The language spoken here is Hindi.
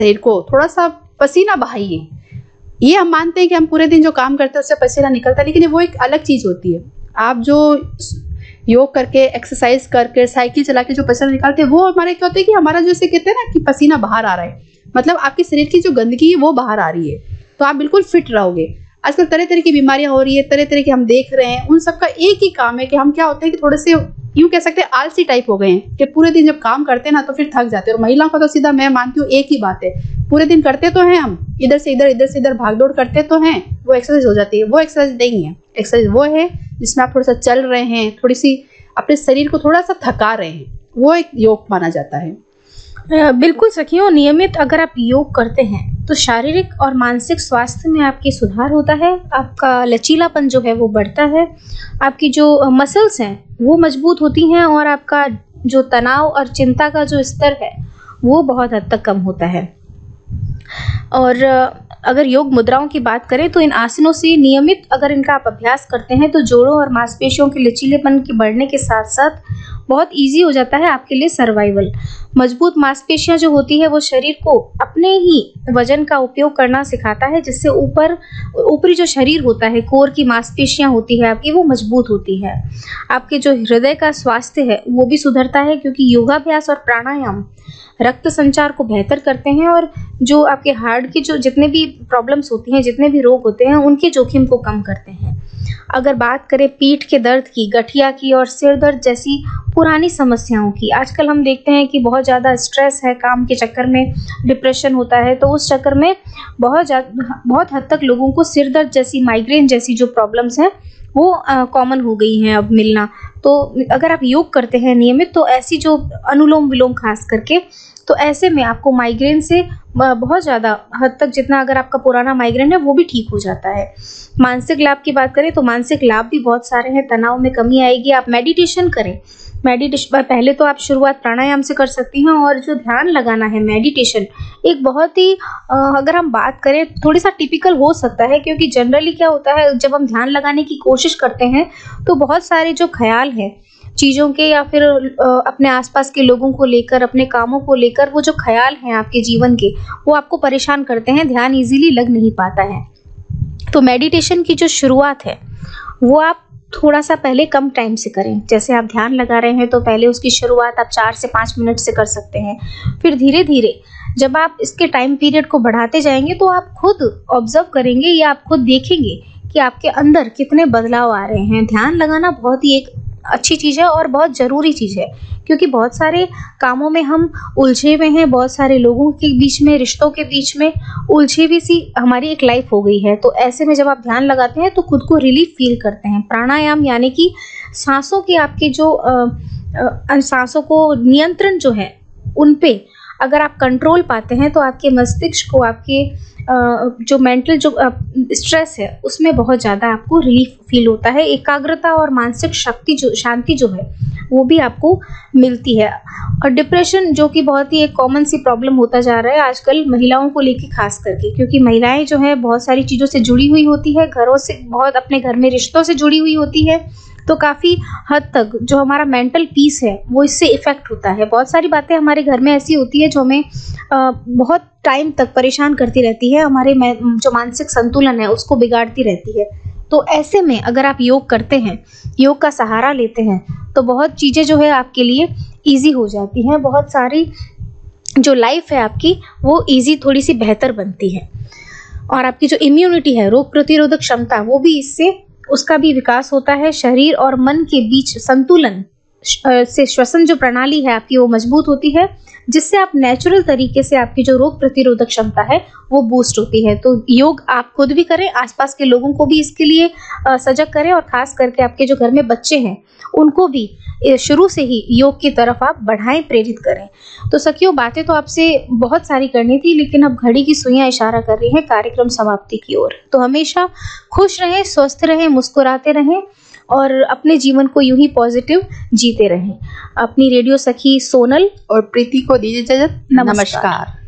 शरीर को थोड़ा सा पसीना बहाइए। ये हम मानते हैं कि हम पूरे दिन जो काम करते हैं उससे पसीना निकलता है, लेकिन वो एक अलग चीज होती है। आप जो योग करके, एक्सरसाइज करके, साइकिल चला के जो पसीना निकालते हैं, वो हमारे क्या होता है कि हमारा जैसे कहते हैं ना कि पसीना बाहर आ रहा है, मतलब आपके शरीर की जो गंदगी है वो बाहर आ रही है, तो आप बिल्कुल फिट रहोगे। आजकल तरह तरह की बीमारियां हो रही है, तरह तरह की हम देख रहे हैं, उन सबका एक ही काम है कि हम क्या होते हैं कि थोड़े से यूं कह सकते हैं आलसी टाइप हो गए हैं कि पूरे दिन जब काम करते हैं ना तो फिर थक जाते हैं। और महिलाओं का तो सीधा मैं मानती हूँ एक ही बात है, पूरे दिन करते तो हैं हम, इधर से इधर भागदौड़ करते तो हैं, वो एक्सरसाइज हो जाती है। वो एक्सरसाइज नहीं है। एक्सरसाइज वो है जिसमें आप थोड़ा सा चल रहे हैं, थोड़ी सी अपने शरीर को थोड़ा सा थका रहे हैं, वो एक योग माना जाता है। बिल्कुल सखियों, नियमित अगर आप योग करते हैं तो शारीरिक और मानसिक स्वास्थ्य में आपकी सुधार होता है, आपका लचीलापन जो है वो बढ़ता है, आपकी जो मसल्स हैं वो मजबूत होती हैं और आपका जो तनाव और चिंता का जो स्तर है वो बहुत हद तक कम होता है। और अगर योग मुद्राओं की बात करें तो इन आसनों से नियमित अगर इनका आप अभ्यास करते हैं तो जोड़ों और मांसपेशियों के लचीलेपन के बढ़ने के साथ साथ बहुत इजी हो जाता है आपके लिए सर्वाइवल। मजबूत मांसपेशियां जो होती है वो शरीर को अपने ही वजन का उपयोग करना सिखाता है, जिससे ऊपरी जो शरीर होता है, कोर की मांसपेशियां होती है आपकी, वो मजबूत होती है। आपके जो हृदय का स्वास्थ्य है वो भी सुधरता है, क्योंकि योगाभ्यास और प्राणायाम रक्त संचार को बेहतर करते हैं और जो आपके हार्ट की जो जितने भी प्रॉब्लम्स होती हैं, जितने भी रोग होते हैं, उनके जोखिम को कम करते हैं। अगर बात करें पीठ के दर्द की, गठिया की और सिर दर्द जैसी पुरानी समस्याओं की, आजकल हम देखते हैं कि बहुत ज़्यादा स्ट्रेस है, काम के चक्कर में डिप्रेशन होता है, तो उस चक्कर में बहुत हद तक लोगों को सिर दर्द जैसी, माइग्रेन जैसी जो प्रॉब्लम्स हैं वो कॉमन हो गई हैं अब मिलना। तो अगर आप योग करते हैं नियमित तो ऐसी जो अनुलोम विलोम खास करके, तो ऐसे में आपको माइग्रेन से बहुत ज़्यादा हद तक, जितना अगर आपका पुराना माइग्रेन है वो भी ठीक हो जाता है। मानसिक लाभ की बात करें तो मानसिक लाभ भी बहुत सारे हैं। तनाव में कमी आएगी, आप मेडिटेशन करें। मेडिटेशन पहले तो आप शुरुआत प्राणायाम से कर सकती हैं, और जो ध्यान लगाना है, मेडिटेशन एक बहुत ही अगर हम बात करें थोड़ी सा टिपिकल हो सकता है, क्योंकि जनरली क्या होता है जब हम ध्यान लगाने की कोशिश करते हैं तो बहुत सारे जो ख्याल हैं चीज़ों के या फिर अपने आसपास के लोगों को लेकर, अपने कामों को लेकर, वो जो ख्याल हैं आपके जीवन के, वो आपको परेशान करते हैं, ध्यान इजीली लग नहीं पाता है। तो मेडिटेशन की जो शुरुआत है वो आप थोड़ा सा पहले कम टाइम से करें। जैसे आप ध्यान लगा रहे हैं तो पहले उसकी शुरुआत आप 4 से 5 मिनट से कर सकते हैं। फिर धीरे धीरे जब आप इसके टाइम पीरियड को बढ़ाते जाएंगे तो आप खुद ऑब्जर्व करेंगे या आप खुद देखेंगे कि आपके अंदर कितने बदलाव आ रहे हैं। ध्यान लगाना बहुत ही एक अच्छी चीज़ है और बहुत ज़रूरी चीज़ है, क्योंकि बहुत सारे कामों में हम उलझे हुए हैं, बहुत सारे लोगों के बीच में, रिश्तों के बीच में उलझी हुई सी हमारी एक लाइफ हो गई है। तो ऐसे में जब आप ध्यान लगाते हैं तो खुद को रिलीफ फील करते हैं। प्राणायाम यानी कि सांसों की आपके जो सांसों को नियंत्रण जो है उन पे अगर आप कंट्रोल पाते हैं तो आपके मस्तिष्क को, आपके जो मेंटल जो स्ट्रेस है उसमें बहुत ज़्यादा आपको रिलीफ फील होता है। एकाग्रता और मानसिक शांति जो है वो भी आपको मिलती है। और डिप्रेशन जो कि बहुत ही एक कॉमन सी प्रॉब्लम होता जा रहा है आजकल महिलाओं को लेके खास करके, क्योंकि महिलाएं जो है बहुत सारी चीज़ों से जुड़ी हुई होती है, घरों से बहुत, अपने घर में रिश्तों से जुड़ी हुई होती है, तो काफ़ी हद तक जो हमारा मेंटल पीस है वो इससे इफ़ेक्ट होता है। बहुत सारी बातें हमारे घर में ऐसी होती है जो हमें बहुत टाइम तक परेशान करती रहती है, हमारे जो मानसिक संतुलन है उसको बिगाड़ती रहती है। तो ऐसे में अगर आप योग करते हैं, योग का सहारा लेते हैं, तो बहुत चीज़ें जो है आपके लिए ईजी हो जाती हैं। बहुत सारी जो लाइफ है आपकी वो ईजी, थोड़ी सी बेहतर बनती है। और आपकी जो इम्यूनिटी है, रोग प्रतिरोधक क्षमता, वो भी इससे उसका भी विकास होता है। शरीर और मन के बीच संतुलन से श्वसन जो प्रणाली है आपकी वो मजबूत होती है, जिससे आप नेचुरल तरीके से आपकी जो रोग प्रतिरोधक क्षमता है वो बूस्ट होती है। तो योग आप खुद भी करें, आसपास के लोगों को भी इसके लिए सजग करें, और खास करके आपके जो घर में बच्चे हैं उनको भी शुरू से ही योग की तरफ आप बढ़ाएं, प्रेरित करें। तो सखियों, बातें तो आपसे बहुत सारी करनी थी, लेकिन अब घड़ी की सुइयां इशारा कर रही हैं कार्यक्रम समाप्ति की ओर। तो हमेशा खुश रहें, स्वस्थ रहें, मुस्कुराते रहें और अपने जीवन को यूं ही पॉजिटिव जीते रहें। अपनी रेडियो सखी सोनल और प्रीति को दीजिए इजाजत। नमस्कार।